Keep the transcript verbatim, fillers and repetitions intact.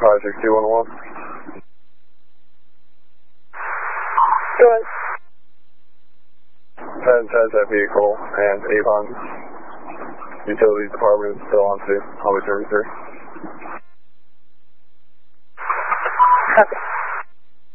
five six two one one. Go ahead. Has, has that vehicle and Avon Utilities Department is still on to Highway thirty-three. Copy.